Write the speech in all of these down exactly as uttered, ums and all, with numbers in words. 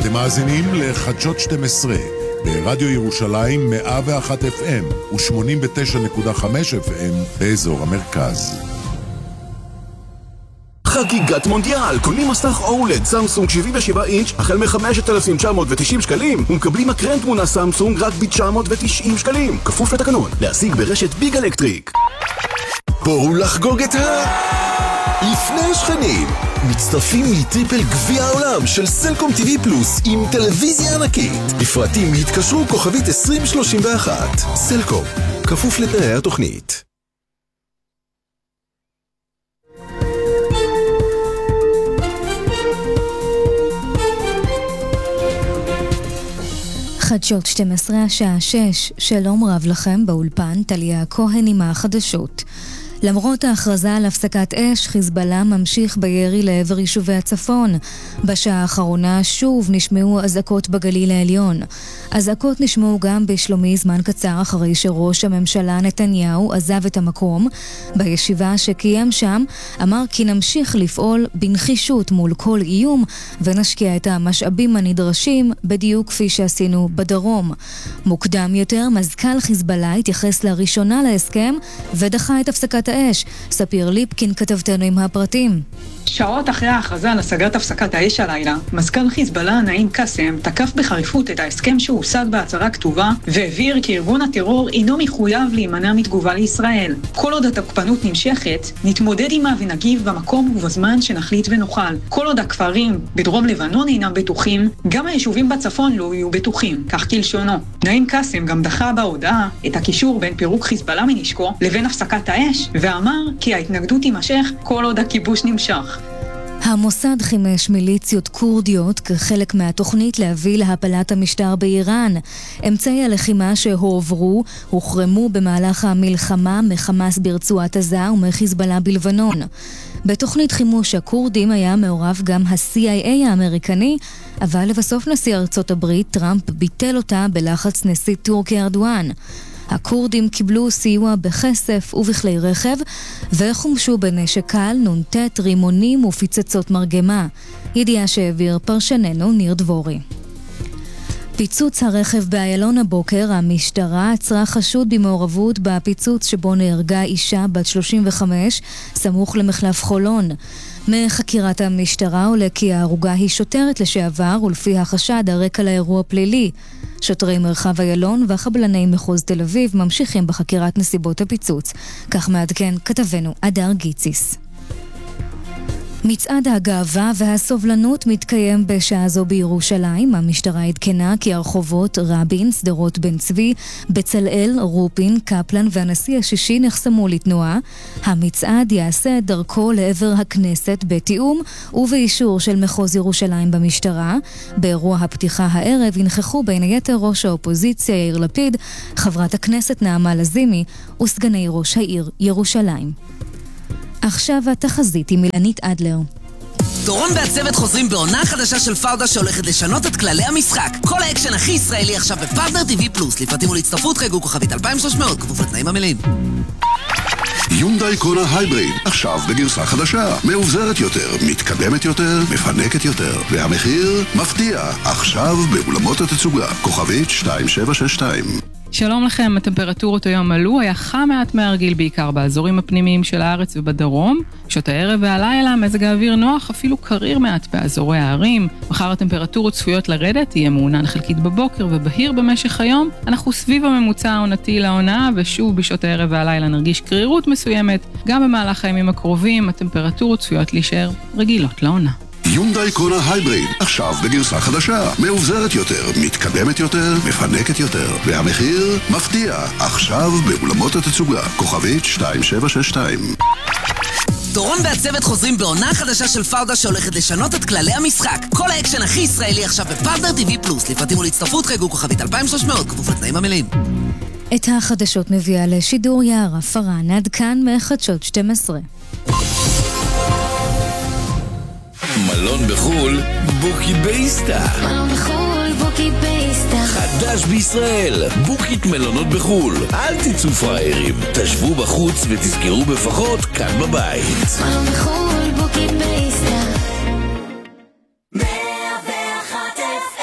אתם מאזינים לחדשות שתים עשרה ברדיו ירושלים מאה ואחת אף אם ו-שמונים ותשע נקודה חמש אף אם באזור המרכז. חגיגת מונדיאל, קונים מסך אולד סמסונג שבעים ושבע אינץ' החל מ-חמשת אלפים תשע מאות ותשעים שקלים ומקבלים מקרן תמונה סמסונג רק ב-תשע מאות ותשעים שקלים, כפוף לתקנון, להשיג ברשת ביג אלקטריק. בואו לחגוג את ה... לפני שכנים מצטרפים לטריפל גביע העולם של סלקום טי וי פלוס עם טלוויזיה ענקית. לפרטים התקשרו כוכבית עשרים שלושים ואחת. סלקום, כפוף לתנאי התוכנית. חדשות שתים עשרה השעה שש, שלום רב לכם באולפן, טליה כהן עם החדשות. למרות ההכרזה על הפסקת אש, חיזבאללה ממשיך בירי לעבר יישובי הצפון. בשעה האחרונה שוב נשמעו אזעקות בגליל העליון. אזעקות נשמעו גם בשלומי זמן קצר אחרי שראש הממשלה נתניהו עזב את המקום. בישיבה שקיים שם אמר כי נמשיך לפעול בנחישות מול כל איום ונשקיע את המשאבים הנדרשים בדיוק כפי שעשינו בדרום. מוקדם יותר מזכ"ל חיזבאללה התייחס לראשונה להסכם ודחה את הפסקת האש. ספיר ליפקין כתבתנו עם הפרטים. שעות אחרי ההכרזה על השגת הפסקת האש הלילה, מזכ"ל חיזבאללה נעים קאסם תקף בחריפות את ההסכם שהושג בהצהרה כתובה והבהיר כי ארגון הטרור אינו מחויב להימנע מתגובה לישראל. כל עוד התוקפנות נמשכת, נתמודד עמה ונגיב במקום ובזמן שנחליט ונוכל. כל עוד הכפרים בדרום לבנון אינם בטוחים, גם היישובים בצפון לא יהיו בטוחים, כך כלשונו. נעים קאסם גם דחה בהודעה את הקישור בין פירוק חיזבאללה מנשקו לבין הפסקת האש, ואמר כי ההתנגדות תימשך כל עוד הכיבוש נמשך. המוסד חימש מיליציות קורדיות כחלק מהתוכנית להביא להפלת המשטר באיראן. אמצעי הלחימה שהועברו הוחרמו במהלך המלחמה מחמאס ברצועת עזה ומחיזבאללה בלבנון. בתוכנית חימוש הקורדים היה מעורב גם ה-סי איי איי האמריקני, אבל לבסוף נשיא ארצות הברית טראמפ ביטל אותה בלחץ נשיא טורקיה ארדואן. הקורדים קיבלו סיוע בכסף ובכלי רכב וחומשו בנשק קל, נונטט, רימונים ופיצצות מרגמה. ידיעה שהעביר פרשננו ניר דבורי. פיצוץ הרכב באיילון הבוקר, המשטרה עצרה חשוד במעורבות בפיצוץ שבו נהרגה אישה בת שלושים וחמש סמוך למחלף חולון. מחקירת המשטרה עולה כי ההרוגה היא שוטרת לשעבר ולפי החשד הרקע לאירוע פלילי. שוטרי מרחב איילון וחבלני מחוז תל אביב ממשיכים בחקירת נסיבות הפיצוץ. כך מעדכן כתבנו אדר גיציס. מצעד הגאווה והסובלנות מתקיים בשעה זו בירושלים. המשטרה עדכנה כי הרחובות רבין, סדרות בן צבי, בצלאל, רופין, קפלן והנשיא השישי נחסמו לתנועה. המצעד יעשה את דרכו לעבר הכנסת בתיאום ובאישור של מחוז ירושלים במשטרה. באירוע הפתיחה הערב ינכחו בין היתר ראש האופוזיציה יאיר לפיד, חברת הכנסת נעמה לזימי וסגני ראש העיר ירושלים. עכשיו התחזית עם אילנית אדלר. דורון והצוות חוזרים בעונה חדשה של פאודה שהולכת לשנות את כללי המשחק. כל האקשן הכי ישראלי עכשיו בפרטנר טי וי פלוס. לפרטים ולהצטרפות חייגו כוכבית אלפיים ושלוש מאות כפוף לתנאים המלאים. יונדאי קונה הייבריד, עכשיו בגרסה חדשה, מאובזרת יותר, מתקדמת יותר, מפנקת יותר, והמחיר מפתיע, עכשיו באולמות התצוגה, כוכבית שתיים שבע שש שתיים. שלום לכם, הטמפרטורות היום עלו, היה חם מעט מהרגיל בעיקר באזורים הפנימיים של הארץ ובדרום. שעות הערב והלילה מזג האוויר נוח, אפילו קריר מעט באזורי הערים. מחר הטמפרטורות צפויות לרדת, יהיה מעונן חלקית בבוקר ובהיר במשך היום. אנחנו סביב הממוצע העונתי לעונה, ושוב בשעות הערב והלילה נרגיש קרירות מסוימת. גם במהלך הימים הקרובים הטמפרטורות צפויות להישאר רגילות לעונה. יונדאי קונה הייבריד, עכשיו בגרסה חדשה, מאובזרת יותר, מתקדמת יותר, מפנקת יותר, והמחיר מפתיע, עכשיו באולמות התצוגה, כוכבית שתיים שבע שש שתיים. דורון והצוות חוזרים בעונה חדשה של פאודה שהולכת לשנות את כללי המשחק. כל האקשן הכי ישראלי עכשיו בפרטנר טי וי פלוס. לפרטים ולהצטרפות חייגו כוכבית אלפיים ושלוש מאות כפוף לתנאים המלאים. את החדשות מביאה לשידור יערה פרן, עד כאן מחדשות שתים עשרה. מלון בחול, בוקי בייסטה. מלון בחול, בוקי בייסטה. חדש בישראל, בוקית מלונות בחול. אל תצאו פראיירים, תשבו בחוץ ותזכרו בפחות כאן בבית. מלון בחול, בוקי בייסטה. מאה ואחת אף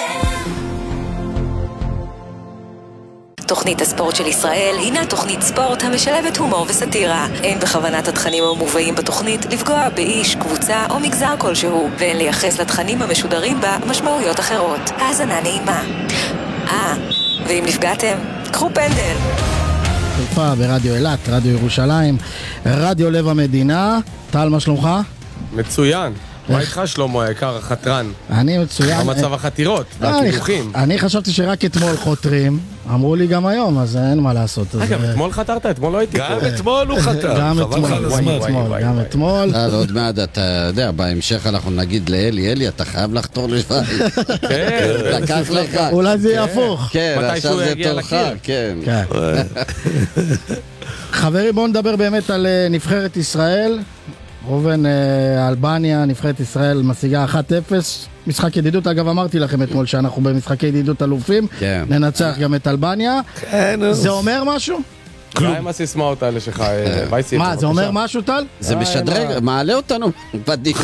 תוכנית הספורט של ישראל הינה תוכנית ספורט המשלבת הומור וסטירה. אין בכוונת התכנים המובאים בתוכנית לפגוע באיש, קבוצה או מגזר כלשהו, ואין לייחס לתכנים המשודרים בה משמעויות אחרות. האזנה נעימה. אה, ואם נפגעתם, קחו פנדל. חיפה ברדיו אילת, רדיו ירושלים, רדיו לב המדינה. טל, מה שלומך? מצוין. מה איתך שלמה היקר, החתרן? אני מצוין. המצב החתירות והקידוחים. אני חשבתי שרק אתמול חותרים, אמרו לי גם היום, אז אין מה לעשות. אגב, אתמול חתרת, אתמול לא הייתי פה. גם אתמול הוא חתר. גם אתמול, גם אתמול. עוד מעט, אתה יודע, בהמשך אנחנו נגיד לאלי, אלי, אתה חייב לחתור לשבועי. כן. לקח לך. אולי זה יהפוך. כן, עכשיו זה תורך. כן. חברים, בואו נדבר באמת על נבחרת ישראל. ראובן, אלבניה, נבחרת ישראל משיגה אחת אפס, משחק ידידות. אגב, אמרתי לכם אתמול שאנחנו במשחקי ידידות אלופים, כן. ננצח גם את אלבניה. כן, זה אומר משהו? כלום. מה עם הסיסמאות האלה שלך, וייסי? מה, זה אומר משהו, טל? זה משדרג, מעלה אותנו בדיוק.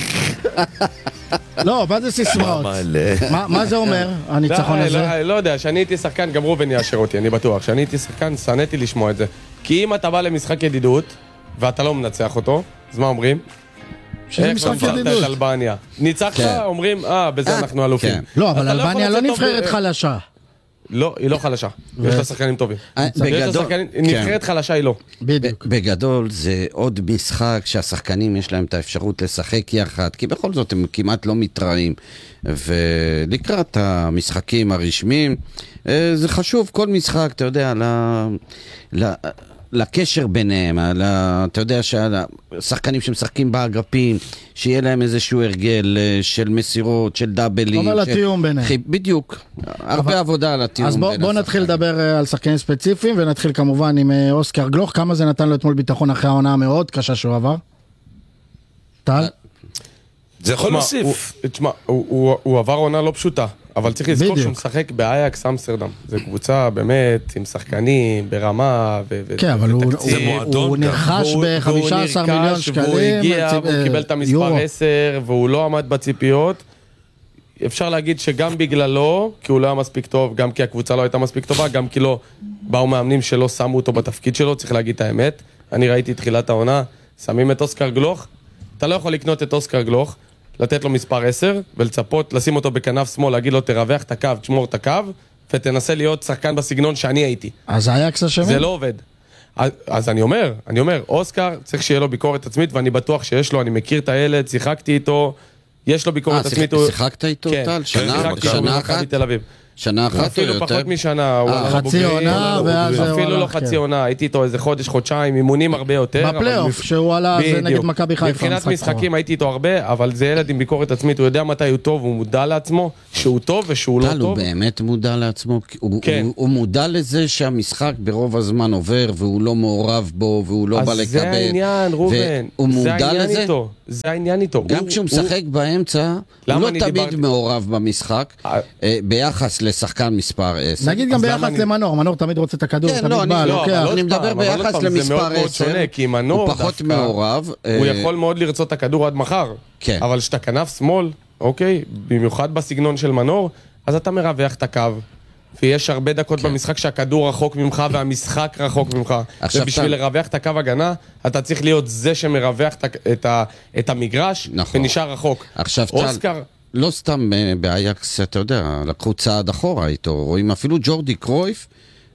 לא, מה זה סיסמאות? מה זה אומר, הניצחון הזה? לא יודע, שאני הייתי שחקן, גם ראובן יאשר אותי, אני בטוח. שאני הייתי שחקן, שנאתי לשמוע את זה. כי אם אתה בא למשחק ידידות, ואתה לא מנצח אותו, אז מה אומרים? שזה משחק ידידות. אלבניה. ניצחת, אומרים, אה, בזה אנחנו אלופים. לא, אבל אלבניה לא נבחרת חלשה. לא, היא לא חלשה. יש לה שחקנים טובים. נבחרת חלשה היא לא. בדיוק. בגדול זה עוד משחק שהשחקנים יש להם את האפשרות לשחק יחד, כי בכל זאת הם כמעט לא מתראים. ולקראת המשחקים הרשמיים, זה חשוב, כל משחק, אתה יודע, ל... לקשר ביניהם, אתה יודע שהשחקנים שמשחקים באגפים, שיהיה להם איזשהו הרגל של מסירות, של דאבלים. אבל לתיאום ביניהם. בדיוק, הרבה עבודה על התיאום ביניהם. אז בואו נתחיל לדבר על שחקנים ספציפיים, ונתחיל כמובן עם אוסקר גלוך. כמה זה נתן לו אתמול ביטחון אחרי העונה המאוד קשה שהוא עבר? טל? זה יכול להוסיף. תשמע, הוא עבר עונה לא פשוטה. אבל צריך לזכור שהוא משחק באייקס אמסטרדם. זו קבוצה באמת עם שחקנים ברמה ותקציב. כן, אבל הוא נרכש ב-חמישה עשר מיליון שקלים. והוא הגיע, והוא קיבל את המספר עשר, והוא לא עמד בציפיות. אפשר להגיד שגם בגללו, כי הוא לא היה מספיק טוב, גם כי הקבוצה לא הייתה מספיק טובה, גם כי לא באו מאמנים שלא שמו אותו בתפקיד שלו, צריך להגיד את האמת. אני ראיתי תחילת העונה, שמים את אוסקר גלוך. אתה לא יכול לקנות את אוסקר גלוך, לתת לו מספר עשר, ולצפות, לשים אותו בכנף שמאל, להגיד לו, תרווח את הקו, תשמור את הקו, ותנסה להיות שחקן בסגנון שאני הייתי. אז היה קצת שמי? זה לא עובד. אז, אז אני אומר, אני אומר, אוסקר צריך שיהיה לו ביקורת עצמית, ואני בטוח שיש לו, אני מכיר את הילד, שיחקתי איתו, יש לו ביקורת עצמית. אה, שיחקת איתו, טל? שנה אחת? שנה אחת או אפילו יותר? פחות משנה. חצי עונה, ואז הוא אפילו לא חצי עונה, הייתי איתו איזה חודש, חודשיים, אימונים הרבה יותר. בפלייאוף, שהוא עלה זה נגד מכבי חיפה. מבחינת משחקים הייתי איתו הרבה, אבל זה ילד עם ביקורת עצמית, הוא יודע מתי הוא טוב, הוא מודע לעצמו, שהוא טוב ושהוא לא טוב. טל, הוא באמת מודע לעצמו, הוא מודע לזה שהמשחק ברוב הזמן עובר, והוא לא מעורב בו, והוא לא בא לקבל. אז זה העניין, רובן. הוא מודע לזה? זה העניין איתו. גם כשהוא משחק באמצע, הוא לא תמיד מעורב במשחק, ביחס לשחקן מספר עשר. נגיד גם ביחס למנור, מנור תמיד רוצה את הכדור, תמיד בא, לוקח. אני מדבר ביחס למספר עשר, הוא פחות מעורב. הוא יכול מאוד לרצות את הכדור עד מחר, אבל שאתה כנף שמאל, אוקיי, במיוחד בסגנון של מנור, אז אתה מרווח את הקו. ויש הרבה דקות במשחק שהכדור רחוק ממך והמשחק רחוק ממך. ובשביל לרווח את הקו הגנה, אתה צריך להיות זה שמרווח את המגרש ונשאר רחוק. עכשיו טל, לא סתם באייקס, אתה יודע, לקחו צעד אחורה איתו, רואים אפילו ג'ורדי קרויף,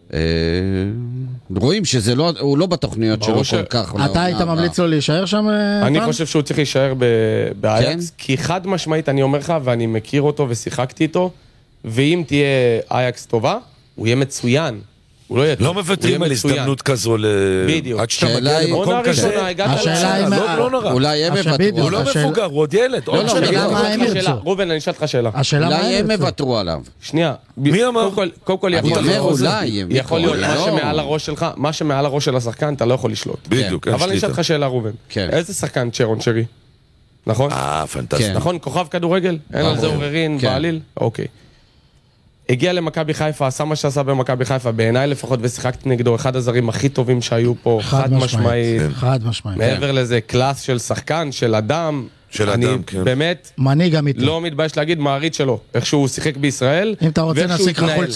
רואים שהוא לא בתוכניות שלו כל כך. אתה היית ממליץ לו להישאר שם? אני חושב שהוא צריך להישאר באייקס, כי חד משמעית אני אומר לך, ואני מכיר אותו ושיחקתי איתו, ואם תהיה אייקס טובה, הוא יהיה מצוין. הוא לא יהיה טוב. לא מוותרים על הזדמנות כזו ל... בדיוק. עד שאתה מגיע למקום כזה. השאלה היא... לא נורא. אולי הם מבטרו. הוא לא מבוגר, הוא עוד ילד. רובן, אני אשאל אותך שאלה. אולי הם מבטרו עליו. שנייה. מי אמר? קודם כל אני אומר אולי. יכול להיות מה שמעל הראש שלך, מה שמעל הראש של השחקן, אתה לא יכול לשלוט. בדיוק. אבל אני אשאל אותך שאלה, רובן. איזה שחקן צ'רון שרי? נכון? אה, פנטסטי. נכון? כוכב כדורגל? אין על זה עוררין, בעליל? אוקיי. הגיע למכבי חיפה, עשה מה שעשה במכבי חיפה, בעיניי לפחות, ושיחקתי נגדו, אחד הזרים הכי טובים שהיו פה, חד משמעית. חד משמעית. מעבר לזה, קלאס של שחקן, של אדם. של אדם, כן. אני באמת מנהיג אמיתי. לא מתבייש להגיד מעריץ שלו, איך שהוא שיחק בישראל. אם אתה רוצה נשיג לך חולצה.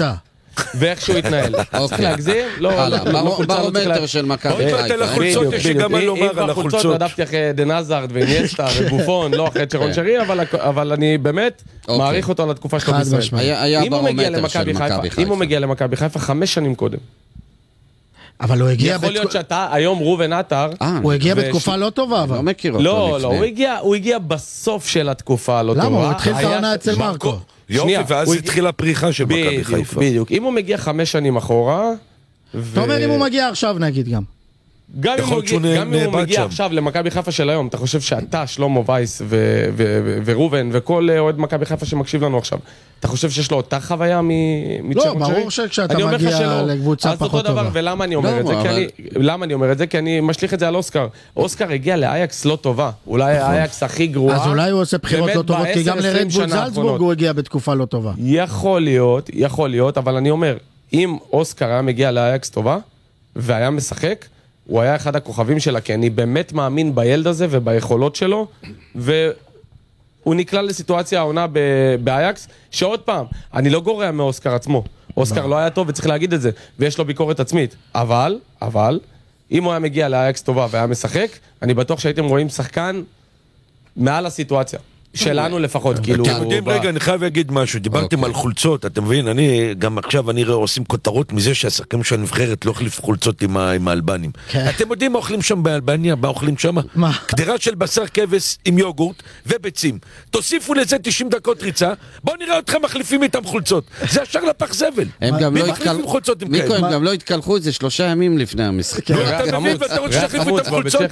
ואיך שהוא התנהל. צריך להגזים? לא, ברומטר של מכבי חיפה. עוד מעט על החולצות יש גם מה לומר על החולצות. רדפתי אחרי דנזארד ואיניאסטה ובופון, לא אחרי צ'רון שרי, אבל אני באמת מעריך אותו על התקופה שלו בישראל. אם הוא מגיע למכבי חיפה חמש שנים קודם. אבל הוא הגיע... יכול להיות שאתה, היום ראובן עטר... הוא הגיע בתקופה לא טובה, אבל... לא מכיר אותו לא, לא, הוא הגיע בסוף של התקופה הלא טובה. למה? הוא התחיל את העונה אצל מרקו. יופי, ואז התחילה הפריחה של מכבי חיפה. בדיוק, אם הוא מגיע חמש שנים אחורה... אתה אומר אם הוא מגיע עכשיו נגיד גם. גם אם הוא מגיע עכשיו למכבי חיפה של היום, אתה חושב שאתה, שלמה וייס ורובן וכל אוהד מכבי חיפה שמקשיב לנו עכשיו, אתה חושב שיש לו אותה חוויה מצ'רון שרי? לא, ברור שכשאתה מגיע לקבוצה פחות טובה. ולמה אני אומר את זה? למה אני אומר את זה? כי אני משליך את זה על אוסקר. אוסקר הגיע לאייקס לא טובה, אולי האייקס הכי גרועה. אז אולי הוא עושה בחירות לא טובות, כי גם לרדבול זלצבורג הוא הגיע בתקופה לא טובה. יכול להיות, יכול להיות, אבל אני אומר, אם אוסקר היה מגיע לאייקס טובה והיה משחק, הוא היה אחד הכוכבים שלה, כי אני באמת מאמין בילד הזה וביכולות שלו, והוא נקלע לסיטואציה העונה באייקס, שעוד פעם, אני לא גורע מאוסקר עצמו. אוסקר לא היה טוב וצריך להגיד את זה, ויש לו ביקורת עצמית. אבל, אבל, אם הוא היה מגיע לאייקס טובה והיה משחק, אני בטוח שהייתם רואים שחקן מעל הסיטואציה. שלנו לפחות, כאילו... אתם יודעים, רגע, אני חייב להגיד משהו, דיברתם על חולצות, אתם מבין, אני, גם עכשיו אני רואה, עושים כותרות מזה שהשחקנים של הנבחרת לא החליף חולצות עם האלבנים. אתם יודעים מה אוכלים שם באלבניה, מה אוכלים שם? מה? קדירה של בשר כבש עם יוגורט וביצים. תוסיפו לזה תשעים דקות ריצה, בואו נראה אתכם מחליפים איתם חולצות. זה ישר לפח זבל. הם גם לא התקלחו, מיקו, הם גם לא התקלחו את זה שלושה ימים לפני המשחק. אתה מבין, ואתה רוצה שתחליפו את החולצות?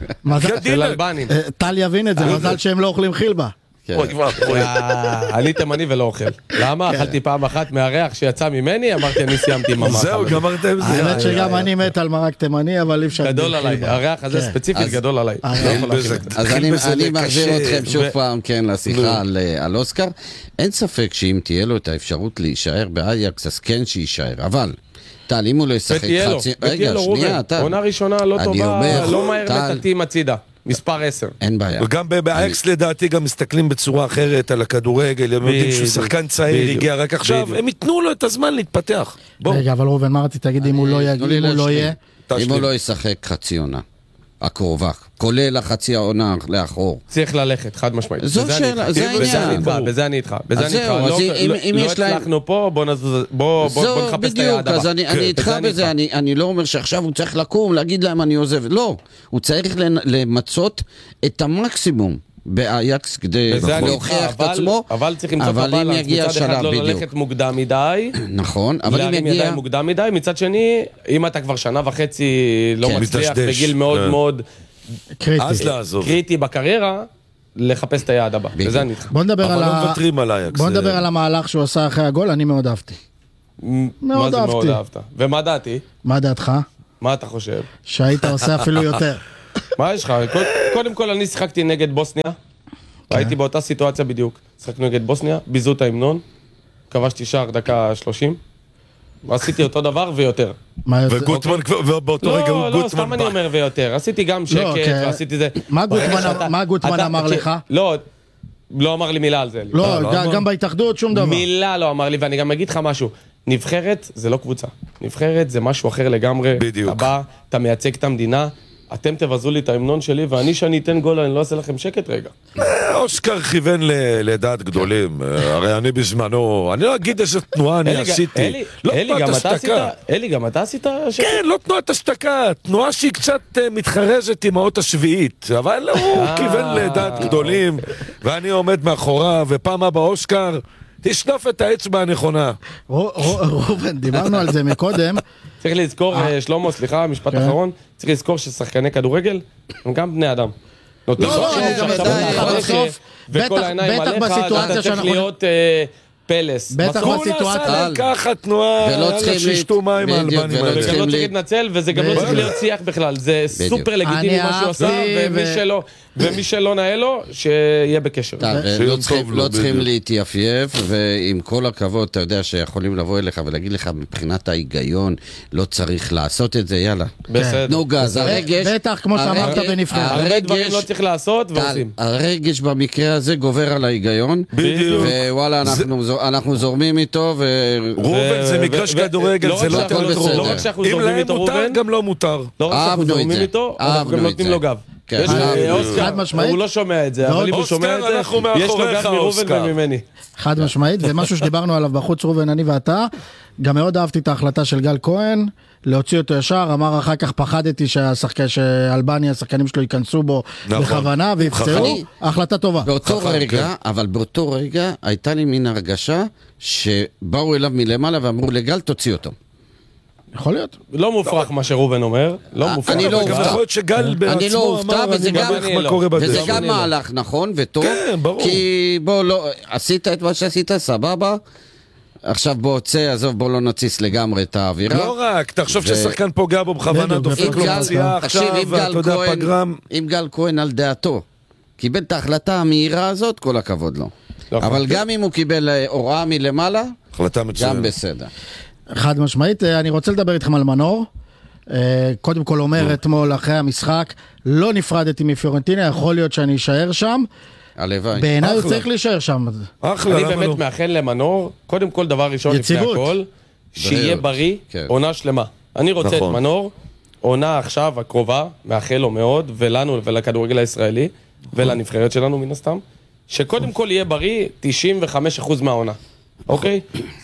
טל יבין את זה, מזל שהם לא אוכלים חילבה. אני תימני ולא אוכל. למה? אכלתי פעם אחת מהריח שיצא ממני, אמרתי אני סיימתי עם המאכל. זהו, גמרתם זה. האמת שגם אני מת על מרק תימני, אבל אי אפשר... גדול עליי, הריח הזה ספציפית גדול עליי. אז אני מחזיר אתכם שוב פעם כן לשיחה על אוסקר. אין ספק שאם תהיה לו את האפשרות להישאר באייקס, אז כן שיישאר, אבל... טל, אם הוא לא ישחק חצי... רגע, שנייה, טל. עונה ראשונה לא טובה, לא מהר מטלטים הצידה. מספר עשר. אין בעיה. וגם באייקס לדעתי גם מסתכלים בצורה אחרת על הכדורגל, הם יודעים שהוא שחקן צעיר, הגיע רק עכשיו, הם ייתנו לו את הזמן להתפתח. רגע, אבל ראובן, מה רציתי תגיד אם הוא לא יהיה? אם הוא לא ישחק חצי עונה. הקרובה, כולל החצי העונה לאחור. צריך ללכת, חד משמעית. זו שאלה, זה העניין. בזה אני איתך, בזה אני איתך. לא הצלחנו פה, בוא נחפש את היעד הבא. אז אני איתך בזה, אני לא אומר שעכשיו הוא צריך לקום, להגיד להם אני עוזב. לא, הוא צריך למצות את המקסימום באייקס כדי להוכיח את עצמו, אבל צריכים למצוא בבלנס, מצד אחד לא ללכת מוקדם מדי, נכון, אבל אם להרים יגיע ידיים מוקדם מדי, מצד שני, אם אתה כבר שנה וחצי לא מצליח בגיל מאוד מאוד קריטי בקריירה, לחפש את היעד הבא, וזה אני איתך. בוא נדבר על המהלך שהוא עשה אחרי הגול, אני מאוד אהבתי. מה זה מאוד אהבת? ומה דעתי? מה דעתך? מה אתה חושב? שהיית עושה אפילו יותר. מה יש לך? קודם כל אני שיחקתי נגד בוסניה, הייתי באותה סיטואציה בדיוק, שיחקנו נגד בוסניה, ביזו את ההמנון, כבשתי שער דקה שלושים, ועשיתי אותו דבר ויותר. וגוטמן באותו רגע הוא גוטמן. לא, לא, סתם אני אומר ויותר, עשיתי גם שקט ועשיתי זה. מה גוטמן אמר לך? לא, לא אמר לי מילה על זה. לא, גם בהתאחדות שום דבר. מילה לא אמר לי, ואני גם אגיד לך משהו, נבחרת זה לא קבוצה, נבחרת זה משהו אחר לגמרי, אתה בא, אתה מייצג את המדינה, אתם תבזו לי את ההמנון שלי, ואני שאני אתן גול, אני לא אעשה לכם שקט רגע. אוסקר כיוון לדעת גדולים, הרי אני בזמנו, אני לא אגיד איזה תנועה אני עשיתי. אלי, גם אתה עשית שקט? כן, לא תנועת השתקה, תנועה שהיא קצת מתחרזת עם האות השביעית, אבל הוא כיוון לדעת גדולים, ואני עומד מאחורה, ופעם הבא אוסקר, תשנוף את האצבע הנכונה. רובן, דיברנו על זה מקודם. צריך לזכור, שלמה, סליחה, משפט אחרון, צריך לזכור ששחקני כדורגל הם גם בני אדם. לא, לא, וכל העיניים עליך, אתה צריך להיות פלס. בטח בסיטואציה. ככה תנועה, שישתו מים האלבנים האלה. וגם לא צריך להתנצל, וזה גם לא צריך להיות שיח בכלל. זה סופר לגיטימי מה שהוא עשה, ומי שלא נאה לו, שיהיה בקשר. לא צריכים להתייפייף, ועם כל הכבוד, אתה יודע שיכולים לבוא אליך ולהגיד לך, מבחינת ההיגיון, לא צריך לעשות את זה, יאללה. בסדר. נו גז, הרגש... בטח, כמו שאמרת בנבחרת. הרבה דברים לא צריך לעשות, ועושים. הרגש במקרה הזה גובר על ההיגיון, ווואלה, אנחנו אנחנו זורמים איתו ו... רובן זה מגרש כדורגל, זה לא טוב. לא רק שאנחנו זורמים איתו רובן, אם להם מותר, גם לא מותר. לא רק שאנחנו זורמים איתו, אנחנו גם נותנים לו גב. אוסקר, הוא לא שומע את זה, אבל אם הוא שומע את זה, יש לו גב מרובן וממני. חד משמעית, ומשהו שדיברנו עליו בחוץ רובן, אני ואתה, גם מאוד אהבתי את ההחלטה של גל כהן, להוציא אותו ישר, אמר אחר כך פחדתי שאלבניה, השחקנים שלו ייכנסו בו בכוונה ויפצעו, החלטה טובה. באותו רגע, אבל באותו רגע הייתה לי מין הרגשה שבאו אליו מלמעלה ואמרו לגל תוציא אותו. יכול להיות. לא מופרך מה שרובן אומר, לא מופרך. אני לא הופתע. יכול להיות שגל בעצמו אמר, וזה גם מהלך נכון וטוב, כי בוא לא, עשית את מה שעשית, סבבה, עכשיו בוא צא, עזוב, בוא לא נציס לגמרי את האווירה. לא רק, תחשוב ששחקן פוגע בו בכוונה, דופק לו פציעה עכשיו, ואתה יודע פגרם. אם גל כהן על דעתו קיבל את ההחלטה המהירה הזאת, כל הכבוד לו. אבל גם אם הוא קיבל הוראה מלמעלה, גם בסדר. חד משמעית, אני רוצה לדבר איתכם על מנור. קודם כל אומר אתמול אחרי המשחק, לא נפרדתי מפיורנטינה, יכול להיות שאני אשאר שם. הלוואי. בעיניי הוא צריך להישאר שם. אני באמת מאחל למנור, קודם כל דבר ראשון לפני הכל, שיהיה בריא, עונה שלמה. אני רוצה את מנור, עונה עכשיו הקרובה, מאחל לו מאוד, ולנו ולכדורגל הישראלי, ולנבחרת שלנו מן הסתם, שקודם כל יהיה בריא תשעים וחמישה אחוז מהעונה. אוקיי?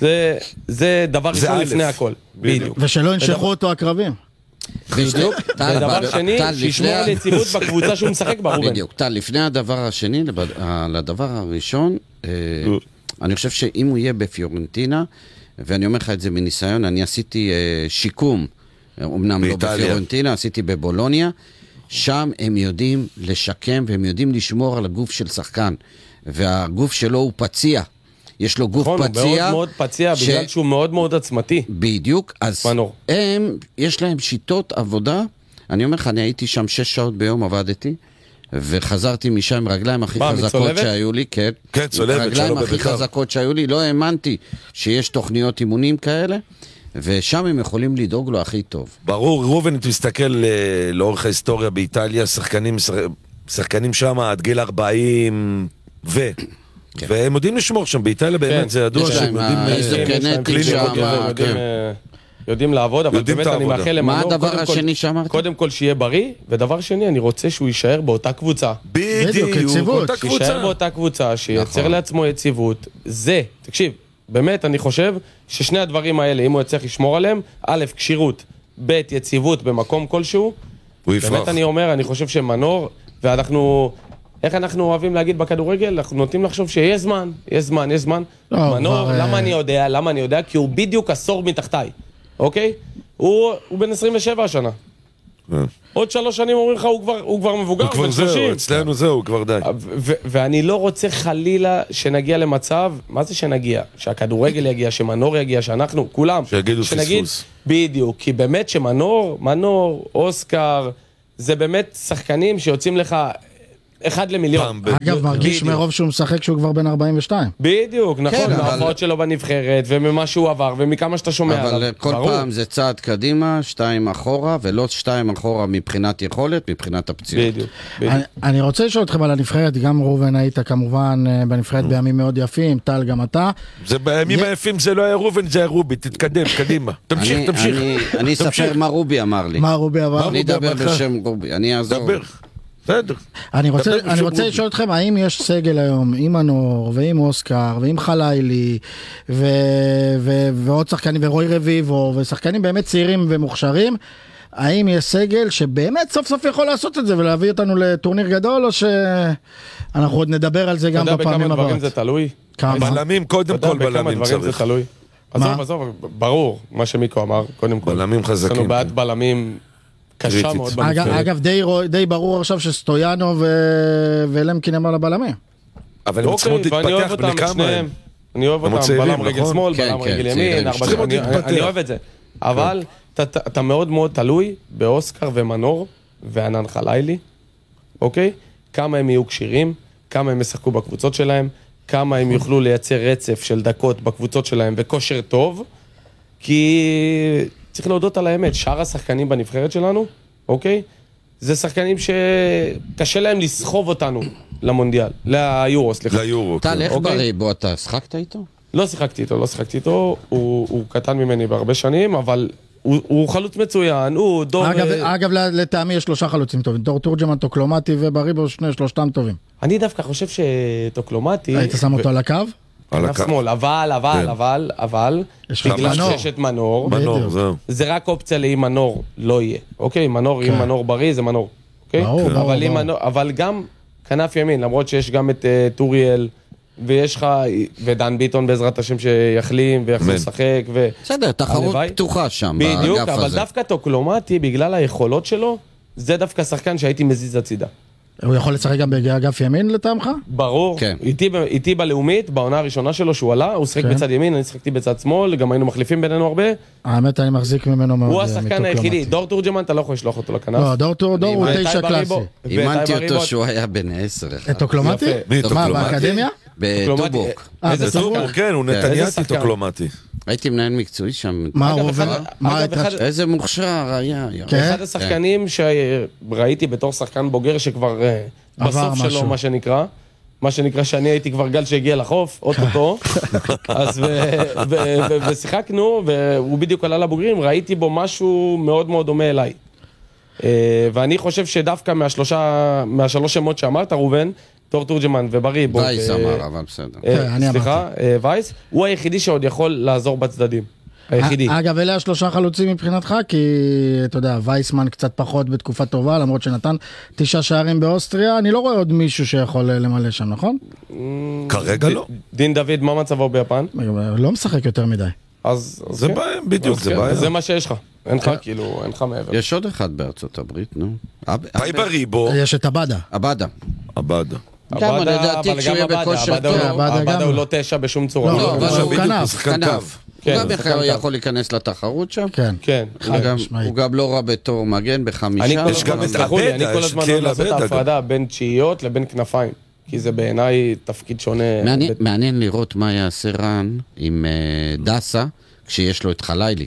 זה דבר ראשון לפני הכל. בדיוק. ושלא ינשכו אותו הקרבים. בדיוק. ודבר שני, שישמור על יציבות בקבוצה שהוא משחק בה, רובן. בדיוק. טל, לפני הדבר השני, לדבר הראשון, אני חושב שאם הוא יהיה בפיורנטינה, ואני אומר לך את זה מניסיון, אני עשיתי שיקום, אמנם לא בפיורנטינה, עשיתי בבולוניה, שם הם יודעים לשקם, והם יודעים לשמור על הגוף של שחקן, והגוף שלו הוא פציע. יש לו גוף נכון, פציע. הוא מאוד מאוד פציע, ש... בגלל שהוא מאוד מאוד עצמתי. בדיוק, אז מנור. הם, יש להם שיטות עבודה, אני אומר לך, אני הייתי שם שש שעות ביום, עבדתי, וחזרתי משם עם רגליים הכי מה, חזקות מצולבת? שהיו לי, כן. כן, צולבת, רגליים הכי בביתר. חזקות שהיו לי, לא האמנתי שיש תוכניות אימונים כאלה, ושם הם יכולים לדאוג לו הכי טוב. ברור, רובן, אתה מסתכל לאורך ההיסטוריה באיטליה, שחקנים, שחקנים שם עד גיל ארבעים ו... והם יודעים לשמור שם, באיטליה באמת זה ידוע שהם יודעים לעבוד, אבל באמת אני מאחל למנור קודם כל שיהיה בריא, ודבר שני אני רוצה שהוא יישאר באותה קבוצה. בדיוק, יציבות. שיישאר באותה קבוצה, שייצר לעצמו יציבות. זה, תקשיב, באמת אני חושב ששני הדברים האלה, אם הוא יצטרך לשמור עליהם, א', קשירות, ב', יציבות במקום כלשהו, באמת אני אומר, אני חושב שמנור, ואנחנו... איך אנחנו אוהבים להגיד בכדורגל? אנחנו נוטים לחשוב שיש זמן, יש זמן, יש זמן. מנור, למה אני יודע? למה אני יודע? כי הוא בדיוק עשור מתחתיי, אוקיי? הוא בן עשרים ושבע השנה. עוד שלוש שנים אומרים לך, הוא כבר מבוגר, הוא כבר זהו, אצלנו זהו, הוא כבר די. ואני לא רוצה חלילה שנגיע למצב, מה זה שנגיע? שהכדורגל יגיע, שמנור יגיע, שאנחנו, כולם. שיגידו פספוס. בדיוק, כי באמת שמנור, מנור, אוסקר, זה באמת שחקנים שיוצאים לך... אחד למיליון. אגב, מרגיש מרוב שהוא משחק שהוא כבר בן ארבעים ושתיים. בדיוק, נכון, מההופעות שלו בנבחרת, וממה שהוא עבר, ומכמה שאתה שומע עליו. אבל כל פעם זה צעד קדימה, שתיים אחורה, ולא שתיים אחורה מבחינת יכולת, מבחינת הפציעות. בדיוק. אני רוצה לשאול אתכם על הנבחרת, גם רובן היית כמובן בנבחרת בימים מאוד יפים, טל גם אתה. בימים היפים זה לא היה רובן, זה היה רובי, תתקדם, קדימה. תמשיך, תמשיך. אני אספר מה רובי אמר לי. מה רובי אמר? אני אדבר בשם רובי, אני אעזור. אני רוצה, אני רוצה לשאול אתכם, האם יש סגל היום עם מנור ועם אוסקר ועם חלילי ו, ו, ועוד שחקנים ורוי רביבו ושחקנים באמת צעירים ומוכשרים, האם יש סגל שבאמת סוף סוף יכול לעשות את זה ולהביא אותנו לטורניר גדול, או שאנחנו עוד נדבר על זה גם בפעמים הבאות? אתה יודע בכמה דברים זה תלוי? בלמים, קודם כל בלמים צריך. עזוב, עזוב, ברור מה שמיקו אמר, קודם כל. בלמים חזקים. יש לנו בעד בלמים קשה מאוד בנבחרת. אגב, די ברור עכשיו שסטויאנו ולמקין הם על הבלמים. אבל הם צריכים להתפתח בני כמה הם. אני אוהב אותם, בלם רגל שמאל, בלם רגל ימין, אני אוהב את זה. אבל אתה מאוד מאוד תלוי באוסקר ומנור וענן חלילי, אוקיי? כמה הם יהיו קשירים, כמה הם ישחקו בקבוצות שלהם, כמה הם יוכלו לייצר רצף של דקות בקבוצות שלהם בכושר טוב, כי צריך להודות על האמת, שאר השחקנים בנבחרת שלנו, אוקיי? זה שחקנים שקשה להם לסחוב אותנו למונדיאל, ליורו, סליחה. ליורו, טל, איך בריא בו אתה שחקת איתו? לא שיחקתי איתו, לא שיחקתי איתו, הוא, הוא קטן ממני בהרבה שנים, אבל הוא, הוא חלוץ מצוין, הוא דור... אגב, ו... אגב לטעמי יש שלושה חלוצים טובים, דור תורג'מן, טוקלומטי ובריבו, שני שלושתם טובים. אני דווקא חושב שטוקלומטי... היית שם אותו ו... על הקו? על הקו. שמאל, אבל, אבל, כן. אבל, אבל, בגלל שיש את מנור, מנור, זהו. זה רק אופציה לאם מנור לא יהיה, אוקיי? מנור, כן. אם מנור בריא, זה מנור, אוקיי? ברור, אבל, ברור, ברור. מנור, אבל גם כנף ימין, למרות שיש גם את uh, טוריאל, ויש לך, ודן ביטון בעזרת השם שיחלים ויחזור לשחק, ו... בסדר, תחרות פתוחה שם באגף הזה. בדיוק, אבל דווקא טוקלומטי, בגלל היכולות שלו, זה דווקא שחקן שהייתי מזיז הצידה. הוא יכול לשחק גם באגף ימין לטעמך? ברור, כן. איתי, איתי בלאומית, בעונה הראשונה שלו שהוא עלה, הוא שחק כן. בצד ימין, אני שחקתי בצד שמאל, גם היינו מחליפים בינינו הרבה. האמת, אני מחזיק ממנו מאוד. הוא השחקן היחידי, דור תורג'מן, אתה לא יכול לשלוח אותו לכנף. לא, דור תורג'מן הוא תשע קלאסי. אימנתי אותו שהוא היה בן עשר. את טוקלומטי? מה, באקדמיה? בטובוק. בטובוק, כן, הוא נתניאתי טוקלומטי. הייתי מנהל מקצועי שם. מה, הוא עובד? איזה מוכשר היה. אחד השחקנים שראיתי בתור שחקן בוגר שכבר בסוף שלו, מה שנקרא, מה שנקרא שאני הייתי כבר גל שהגיע לחוף, אוטוטו, אז ושיחקנו, והוא בדיוק עלה לבוגרים, ראיתי בו משהו מאוד מאוד דומה אליי. ואני חושב שדווקא מהשלושה, מהשלוש שמות שאמרת, רובן, דור תורג'מן ובריבו. וייס אמר, אבל בסדר. סליחה, וייס, הוא היחידי שעוד יכול לעזור בצדדים. היחידי. אגב, אלה השלושה חלוצים מבחינתך, כי אתה יודע, וייסמן קצת פחות בתקופה טובה, למרות שנתן תשעה שערים באוסטריה, אני לא רואה עוד מישהו שיכול למלא שם, נכון? כרגע לא. דין דוד, מה מצבו ביפן? לא משחק יותר מדי. אז זה בעיה, בדיוק, זה בעיה. זה מה שיש לך. אין לך, כאילו, אין לך מעבר. יש עוד אחד בארצות הברית, נו. פאי בריבו. יש את אבדה. אבדה. אבדה. גם לדעתי כשהוא יהיה בכושר טוב. אבדה הוא לא תשע בשום צורה. לא, אבל הוא כנף. כנף. הוא גם יכול להיכנס לתחרות שם. כן. כן. הוא גם לא רע בתור מגן בחמישה. אני כל הזמן לא לעשות את ההפרדה בין תשיעיות לבין כנפיים. כי זה בעיניי תפקיד שונה. מעניין לראות מה יעשה רן עם דסה כשיש לו את חלילי.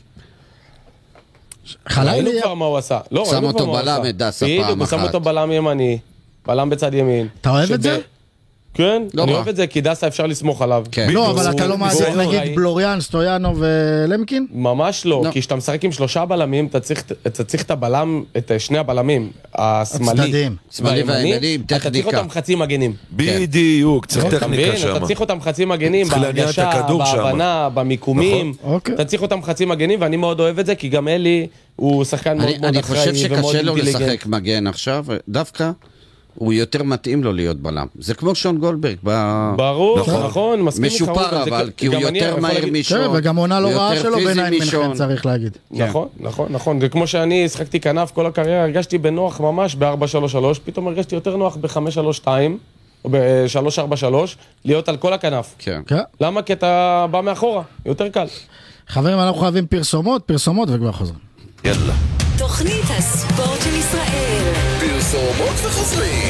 ראינו כבר מה הוא עשה. שם אותו בלם את דסה פעם אחת. שם אותו בלם ימני, בלם בצד ימין. אתה אוהב את זה? כן, אני אוהב את זה, כי דסה אפשר לסמוך עליו. לא, אבל אתה לא מעדיף נגיד בלוריאן, סטויאנו ולמקין? ממש לא, כי כשאתה משחק עם שלושה בלמים, אתה צריך את הבלם, את שני הבלמים, השמאלי והימני, אתה צריך אותם חצי מגנים. בדיוק, צריך טכניקה שם. אתה צריך אותם חצי מגנים, בהרגשה, בהבנה, במיקומים, אתה צריך אותם חצי מגנים, ואני מאוד אוהב את זה, כי גם אלי הוא שחקן מאוד מאוד אחראי ומאוד אינטליגנט. אני חושב שקשה לו לשחק מגן עכשיו, דווקא הוא יותר מתאים לו להיות בלם. זה כמו שון גולדברג. ברור, נכון, מסכים לך. משופר אבל, כי הוא יותר מהר משון. וגם עונה לא רעה שלו בעיניים מנחם צריך להגיד. נכון, נכון, נכון. זה כמו שאני שחקתי כנף כל הקריירה, הרגשתי בנוח ממש ב-ארבע שלוש שלוש, פתאום הרגשתי יותר נוח ב-חמש שלוש שתיים, או ב-שלוש ארבע שלוש, להיות על כל הכנף. כן. למה? כי אתה בא מאחורה, יותר קל. חברים, אנחנו חייבים פרסומות, פרסומות וכבר חוזרים. יאללה. תוכנית הספורט של ישראל. פרסומות וחוזרים.